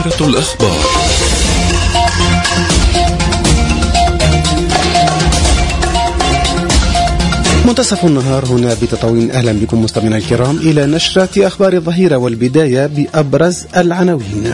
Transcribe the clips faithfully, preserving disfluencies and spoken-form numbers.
الأخبار. منتصف النهار هنا بتطاوين. أهلا بكم مستمعينا الكرام إلى نشرة أخبار الظهيرة، والبداية بأبرز العناوين.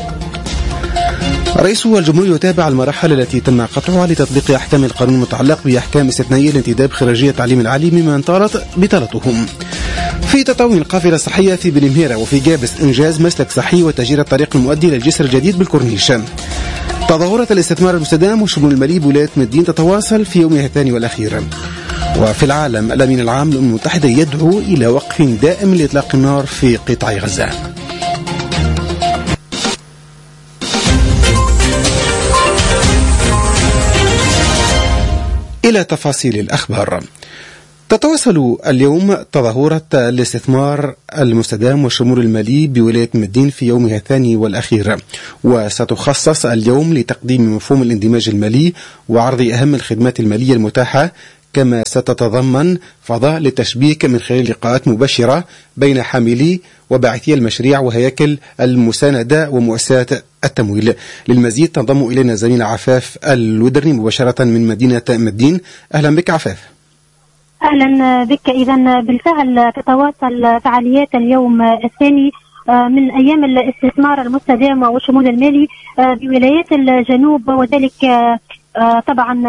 رئيس الجمهورية يتابع المراحل التي تم قطعها لتطبيق أحكام القانون المتعلق بأحكام استثنائية لانتداب خريجية التعليم العالي ممن طالت بطالتهم. في تطاوين القافلة الصحية في بنمهيرة وفي جابس إنجاز مسلك صحي وتجهيز الطريق المؤدي للجسر الجديد بالكورنيش. تظاهرات الاستثمار المستدام والشمول المالي بولاية مدين تتواصل في يومها الثاني والأخير. وفي العالم، الأمين العام للأمم المتحدة يدعو إلى وقف دائم لإطلاق النار في قطاع غزة. إلى تفاصيل الأخبار. تتواصل اليوم تظاهرات الاستثمار المستدام والشمول المالي بولاية مدين في يومها الثاني والأخير، وستخصص اليوم لتقديم مفهوم الاندماج المالي وعرض أهم الخدمات المالية المتاحة، كما ستتضمن فضاء للتشبيك من خلال لقاءات مباشرة بين حاملي وباعثي المشاريع وهياكل المساندة ومؤسسات التمويل. للمزيد تنضم إلينا زميل عفاف الودرني مباشرة من مدينة مدين. أهلا بك عفاف. أهلا بك. إذا بالفعل تتواصل فعاليات اليوم الثاني من أيام الاستثمار المستدام والشمول المالي بولايات الجنوب، وذلك طبعا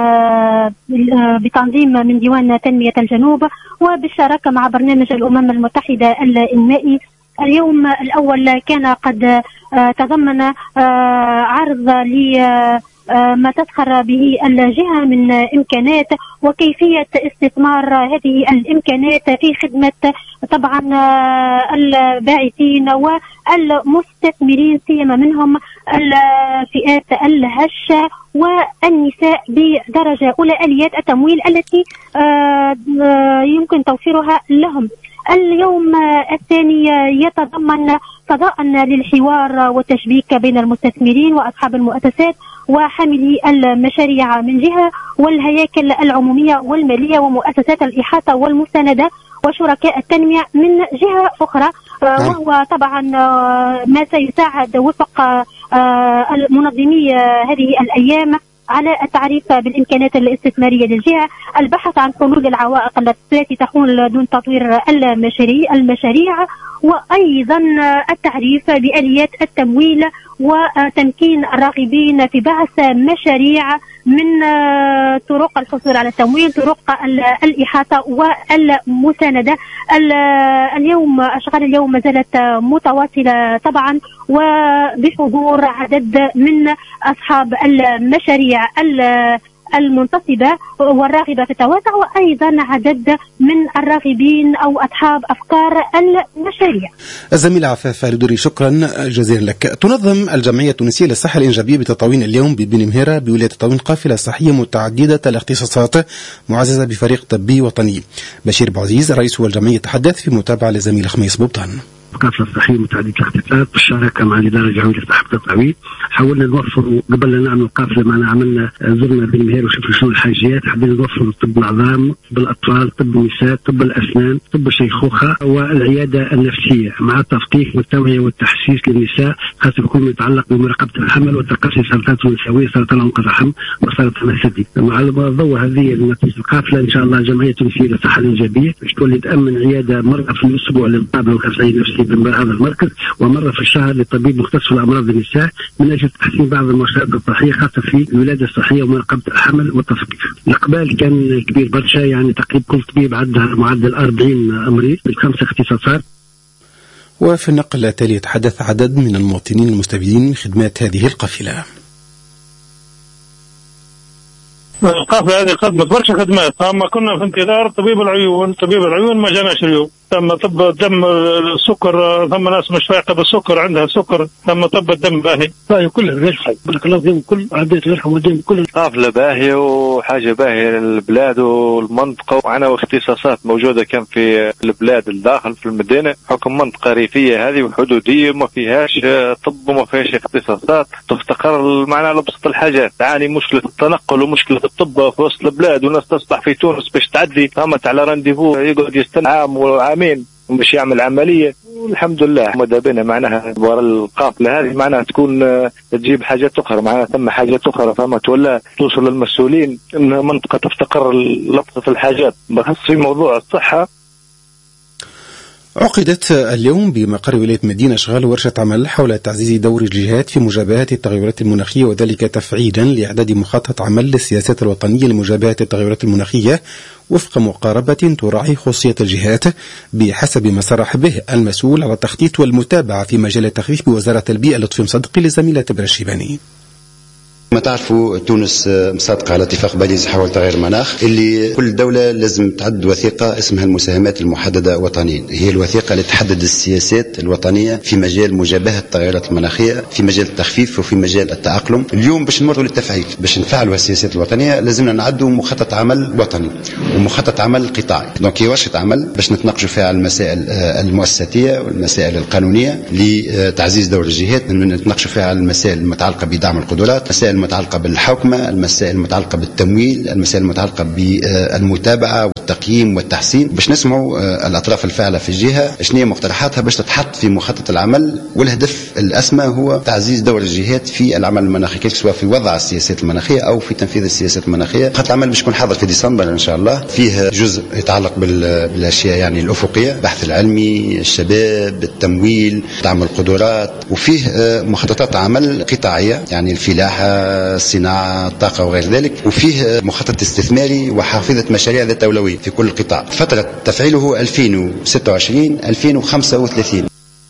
بتنظيم من ديوان تنمية الجنوب وبالشراكة مع برنامج الأمم المتحدة الإنمائي. اليوم الأول كان قد تضمن عرض ل ما تسخر به الجهة من إمكانات وكيفية استثمار هذه الإمكانات في خدمة طبعا الباعثين والمستثمرين، سيما منهم الفئات الهشة والنساء بدرجة أولى، آليات التمويل التي يمكن توفيرها لهم. اليوم الثاني يتضمن فضاء للحوار والتشبيك بين المستثمرين وأصحاب المؤسسات وحاملي المشاريع من جهة، والهياكل العمومية والمالية ومؤسسات الإحاطة والمساندة وشركاء التنمية من جهة أخرى، وهو طبعا ما سيساعد وفق منظمي هذه الأيام على التعريف بالإمكانات الاستثمارية للجهة، البحث عن حلول العوائق التي تحول دون تطوير المشاريع، وأيضا التعريف بآليات التمويل وتمكين الراغبين في بحث مشاريع من طرق الحصول على التمويل، طرق الإحاطة والمساندة. اليوم أشغال اليوم ما زالت متواصلة طبعا، وبحضور عدد من أصحاب المشاريع المنتصبة والراغبة في التوسع، وأيضا عدد من الراغبين أو أصحاب أفكار المشاريع. الزميل عفاف الودري، شكرا جزيلا لك. تنظم الجمعية التونسية للصحة الإنجابية بتطاوين اليوم ببني مهيرة بولاية تطاوين قافلة صحية متعددة الاختصاصات معززة بفريق طبي وطني. بشير بوعزيز رئيس الجمعية تحدث في متابعة لزميل خميس بوبطان. القافلة الصحية متعددة الاختصاصات بالشراكة مع الإدارة الجوية لصحة التطاوين. حاولنا نوفر قبل أن نعمل القافلة معنا عملنا زرنا بني مهيرة وشفنا شنو الحاجيات، حبينا نوفر طب العظام، طب الأطفال، طب النساء، طب الأسنان، طب الشيخوخة والعيادة النفسية، مع التثقيف والتوعية والتحسيس للنساء خاصة بكل ما يتعلق بمراقبة الحمل وتقصي سرطان النسوية، سرطان عنق الرحم وسرطان الثدي. مع الضوء هذه نتيجة القافلة إن شاء الله الجمعية التونسية للصحة الإنجابية باش تولي تأمن عيادة مرة في الأسبوع للمقابلة والأخصائية النفسية بهذا المركز، ومرة في الشهر للطبيب مختص في الأمراض النساء من أجل تحسين بعض المؤشرات الصحية خاصة في الولادة الصحية ومراقبة الحمل والتثقيف. الإقبال كان كبير برشا، يعني تقريبا كل طبيب عندها معدل أربعين مريض بخمس اختصاصات. وفي النقل التالي يتحدث عدد من المواطنين المستفيدين من خدمات هذه القافلة. القافلة هذه قدمت برشا خدمات، أما كنا في انتظار طبيب العيون، طبيب العيون ما جاناش اليوم. تم طب الدم السكر، ثم ناس مش فايقة بالسكر عندها سكر، ثم طب الدم باهي باهي كله غير حي بارك الله فيهم كل عديت غيرهم ودين كل قافلة باهية وحاجة باهية للبلاد والمنطقة، وعنا واختصاصات موجودة كان في البلاد الداخل في المدينة، حكم منطقة ريفية هذه وحدودية ما فيهاش طب وما فيهاش اختصاصات تفتقر معنا لبسط الحاجات. تعاني مشكلة التنقل ومشكلة الطب في وسط البلاد، والناس تصبح في تونس باش تعدي قامت على رانديفو يقعد يستنى عام وعامين باش يعمل عمليه. والحمد لله مدى بنا معناها ورا القافله هذه معناها تكون تجيب حاجات اخرى، معناها ثم حاجات اخرى فهمت ولا توصل للمسؤولين ان منطقه تستقر لبسه الحاجات بخص في موضوع الصحه. عقدت اليوم بمقر ولاية مدينة أشغال ورشة عمل حول تعزيز دور الجهات في مجابهة التغيرات المناخية، وذلك تفعيلا لإعداد مخطط عمل للسياسات الوطنية لمجابهة التغيرات المناخية وفق مقاربة تراعي خصوصية الجهات بحسب ما صرح به المسؤول على التخطيط والمتابعة في مجال التخفيف بوزارة البيئة لطفي مصدقي لزميلة تبرع الشيباني. ما تعرفوا تونس مصادقة على اتفاق باريس حول تغير المناخ، اللي كل دولة لازم تعد وثيقة اسمها المساهمات المحددة وطنيا. هي الوثيقة اللي تحدد السياسات الوطنية في مجال مجابهة التغيرات المناخية، في مجال التخفيف وفي مجال التأقلم. اليوم باش نمروا للتفعيل، باش نفعلوا السياسات الوطنية لازمنا نعدوا مخطط عمل وطني ومخطط عمل قطاعي. دونك هي ورشة عمل باش نتناقشوا فيها على المسائل المؤسساتية والمسائل القانونية لتعزيز دور الجهات، نتناقشوا فيها على المسائل المتعلقة بدعم القدرات، مسائل المتعلقة بالحوكمة، المسائل المتعلقة بالتمويل، المسائل المتعلقة بالمتابعة والتقييم والتحسين، باش نسمعوا الأطراف الفاعلة في الجهة شنو هي مقترحاتها باش تتحط في مخطط العمل. والهدف الأسمى هو تعزيز دور الجهات في العمل المناخي، سواء في وضع السياسات المناخية أو في تنفيذ السياسات المناخية. خط العمل باش يكون حاضر في ديسمبر إن شاء الله، فيه جزء يتعلق بالأشياء يعني الأفقية، البحث العلمي، الشباب، التمويل، دعم القدرات، وفيه مخططات عمل قطاعية يعني الفلاحة، الصناعة، الطاقة وغير ذلك، وفيه مخطط استثماري وحافظة مشاريع ذات أولوية في كل قطاع. فترة تفعيله ألفين وستة وعشرين ألفين وخمسة وثلاثين.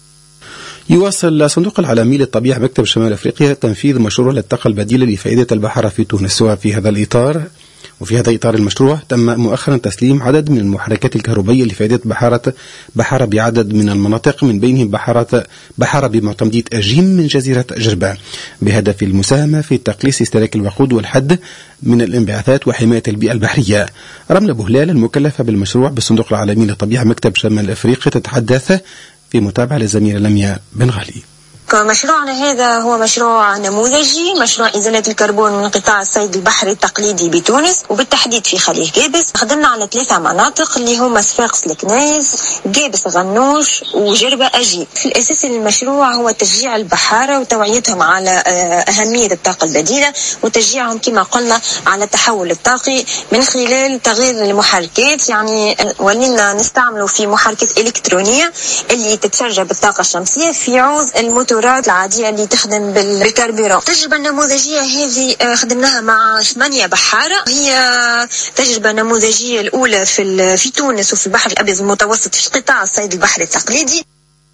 يواصل الصندوق العالمي للطبيعة مكتب شمال أفريقيا تنفيذ مشروع للطاقة البديلة لفائدة البحارة في تونس. وفي هذا الإطار وفي هذا الإطار المشروع تم مؤخرا تسليم عدد من المحركات الكهربائية لفائدة بحارة بحارة بعدد من المناطق، من بينهم بحارة بحارة بمعتمدية أجيم من جزيرة جربة، بهدف المساهمة في تقليص استهلاك الوقود والحد من الانبعاثات وحماية البيئة البحرية. رملة بوهلال المكلفة بالمشروع بالصندوق العالمي للطبيعة مكتب شمال أفريقيا تتحدث في متابعة للزميلة لميا بن غالي. مشروعنا هذا هو مشروع نموذجي، مشروع إزالة الكربون من قطاع الصيد البحري التقليدي بتونس وبالتحديد في خليج جابس. خدمنا على ثلاثة مناطق اللي هما صفاقس الكنايس، جابس غنوش وجربة أجيب. في الأساس المشروع هو تشجيع البحارة وتوعيتهم على أهمية الطاقة البديلة وتشجيعهم كما قلنا على التحول الطاقي من خلال تغيير المحركات. يعني ولينا نستعملوا في محركات إلكترونية اللي تتشجع بالطاقة الشمسية في عوض الموتور العادية اللي تخدم بالكربيرون. التجربة النموذجية هذه خدمناها مع ثمانية بحارة، هي تجربة نموذجية الأولى في في تونس وفي البحر الأبيض المتوسط في قطاع الصيد البحري التقليدي.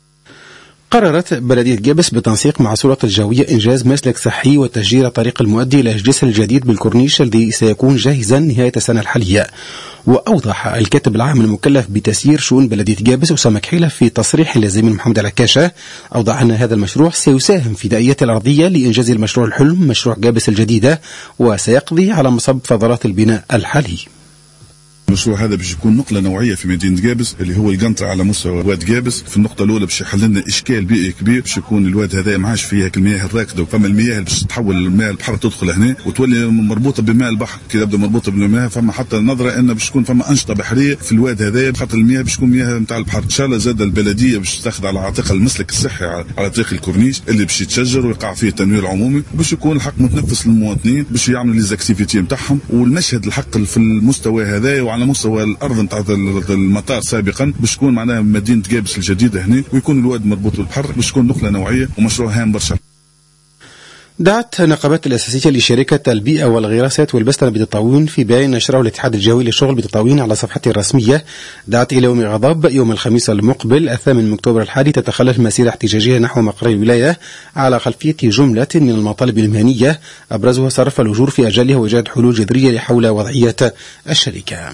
قررت بلدية جابس بالتنسيق مع السلطة الجوية إنجاز مسلك صحي وتشجير الطريق المؤدي إلى الجسر الجديد بالكورنيش الذي سيكون جاهزا نهاية السنة الحالية. وأوضح الكاتب العام المكلف بتسيير شؤون بلدية جابس أسامة كحيلة في تصريح للزميل محمد العكاشة، أوضح أن هذا المشروع سيساهم في دائية الأرضية لإنجاز المشروع الحلم مشروع جابس الجديدة، وسيقضي على مصب فضلات البناء الحالي. المشروع هذا باش يكون نقلة نوعية في مدينة جابس اللي هو القنطرة على مستوى واد جابس. في النقطة الأولى باش يحل لنا إشكال بيئي كبير، باش يكون الواد هذا ما عادش فيه المياه الراكدة، وفما المياه اللي باش تتحول المياه البحر تدخل هنا وتولي مربوطة بماء البحر. كي تبدا مربوطة بالمياه فما حتى نظرة أن باش تكون فما أنشطة بحرية في الواد هذا، خاطر المياه باش تكون مياه نتاع البحر. إن شاء الله زاد البلدية باش تاخذ على عاتقها المسلك الصحي على طريق الكورنيش اللي باش يتشجر ويقع فيه التنوير العمومي، وباش يكون الحق متنفس للمواطنين باش يعملوا ليزاكتيفيتي نتاعهم. والمشهد الحق في المستوى هذا وعلى مستوى الأرض نتاع المطار سابقا باش تكون معناها مدينة جابس الجديدة هنا، ويكون الواد مربوط بالبحر، باش تكون نقلة نوعية ومشروع هام برشا. دعت نقابات الأساسية لشركة البيئة والغراسات والبستنة بتطاوين في بيان نشره الاتحاد الجوي للشغل بتطاوين على صفحته الرسمية، دعت إلى يوم غضب يوم الخميس المقبل الثامن من أكتوبر الحالي تتخلل مسيرة احتجاجية نحو مقر الولاية على خلفية جملة من المطالب المهنية أبرزها صرف الأجور في أجالها وإيجاد حلول جذرية لحول وضعية الشركة.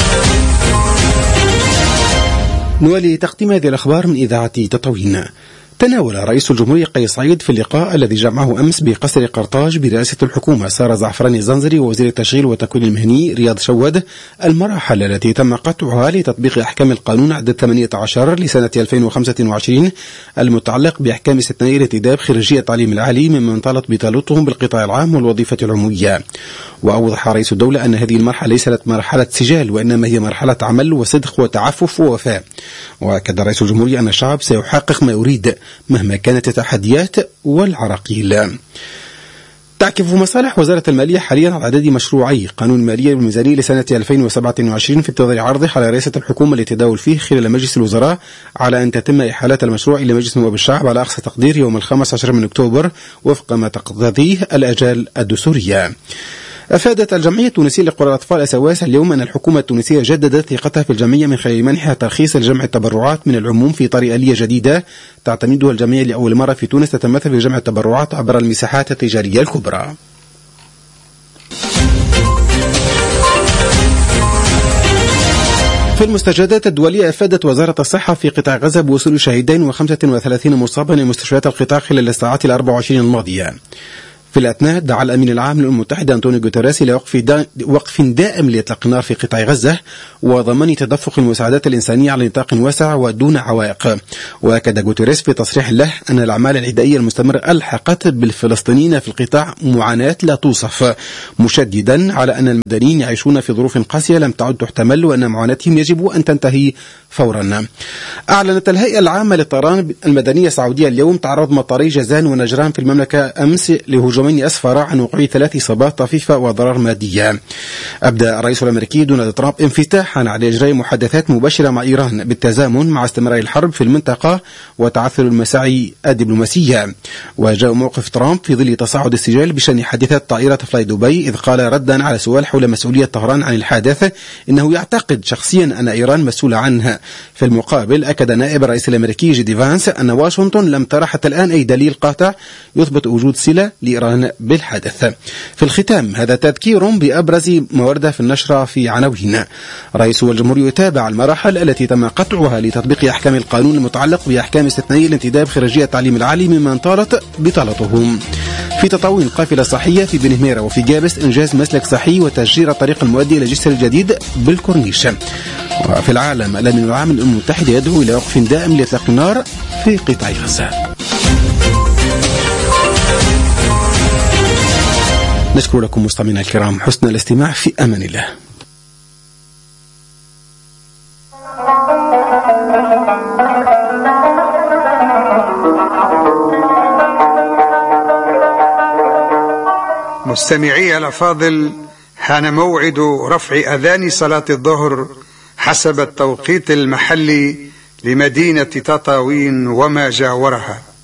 نولي تقديم هذه الأخبار من إذاعة تطاوين. تناول رئيس الجمهورية قيس سعيد في اللقاء الذي جمعه أمس بقصر قرطاج برئاسة الحكومة سارة زعفراني الزنزري ووزير التشغيل والتكوين المهني رياض شود المراحل التي تم قطعها لتطبيق أحكام القانون عدد ثمانية عشر لسنة ألفين وخمسة وعشرين المتعلق بأحكام استثنائية الانتداب خريجي التعليم العالي ممن طالت بطالتهم بالقطاع العام والوظيفة العمومية. وأوضح رئيس الدولة أن هذه المرحلة ليست مرحلة سجال وإنما هي مرحلة عمل وصدق وتعفف ووفاء. وأكد رئيس الجمهورية أن الشعب سيحقق ما يريد مهما كانت التحديات والعراقيل. تعكف مصالح وزارة المالية حاليا على عدد مشروعي قانون المالية والميزانية لسنة ألفين وسبعة وعشرين في انتظار عرضه على رئاسة الحكومة للتداول فيه خلال مجلس الوزراء على أن تتم إحالة المشروع إلى مجلس نواب الشعب على أقصى تقدير يوم الخامس عشر من أكتوبر وفق ما تقتضيه الآجال الدستورية. أفادت الجمعية التونسية لقرى الأطفال أسواس اليوم أن الحكومة التونسية جددت ثقتها في الجمعية من خلال منحها ترخيص لجمع التبرعات من العموم في طريقة آلية جديدة تعتمدها الجمعية لأول مرة في تونس تتمثل في جمع التبرعات عبر المساحات التجارية الكبرى. في المستجدات الدولية أفادت وزارة الصحة في قطاع غزة بوصول شهيدين وخمسة وثلاثين مصابا لمستشفيات القطاع خلال الساعات الأربع وعشرين الماضية. في الأثناء دعا الأمين العام للأمم المتحدة أنطونيو غوتيريس إلى وقف, دا وقف دائم لإطلاق النار في قطاع غزة وضمان تدفق المساعدات الإنسانية على نطاق واسع ودون عوائق. وأكد غوتيريس في تصريح له أن الأعمال العدائية المستمرة ألحقت بالفلسطينيين في القطاع معاناة لا توصف، مشددا على أن المدنيين يعيشون في ظروف قاسية لم تعد تحتمل وأن معاناتهم يجب أن تنتهي فورا. أعلنت الهيئة العامة للطيران المدنية السعودية اليوم تعرض مطاري جازان ونجران في المملكة أمس لهجوم أسفر عن وقوع ثلاث إصابات طفيفة وضرر مادية. أبدأ الرئيس الأمريكي دونالد ترامب انفتاحا على إجراء محادثات مباشرة مع إيران بالتزامن مع استمرار الحرب في المنطقة وتعثر المساعي الدبلوماسية. وجاء موقف ترامب في ظل تصاعد السجال بشأن حادثة طائرة فلاي دبي، إذ قال ردا على سؤال حول مسؤولية طهران عن الحادث إنه يعتقد شخصيا أن إيران مسؤولة عنها. في المقابل أكد نائب الرئيس الأمريكي جيدي فانس أن واشنطن لم ترى حتى الآن أي دليل قاطع يثبت وجود صلة لإيران بالحدث. في الختام هذا تذكير بأبرز ما ورد في النشرة في عناوين. رئيس الجمهورية يتابع المراحل التي تم قطعها لتطبيق أحكام القانون المتعلق بأحكام استثنائية الانتداب خريجي التعليم العالي ممن طالت بطالتهم. في تطاوين قافلة صحية في بن هميرة وفي جابس إنجاز مسلك صحي وتشجير الطريق المؤدي إلى جسر الجديد بالكورنيش. وفي العالم الأمين العام للأمم المتحدة يدعو إلى وقف دائم لإطلاق النار في قطاع غزة. نشكر لكم مستمعينا الكرام حسن الاستماع، في أمان الله. مستمعي الأفاضل، حان موعد رفع أذان صلاة الظهر حسب التوقيت المحلي لمدينة تطاوين وما جاورها.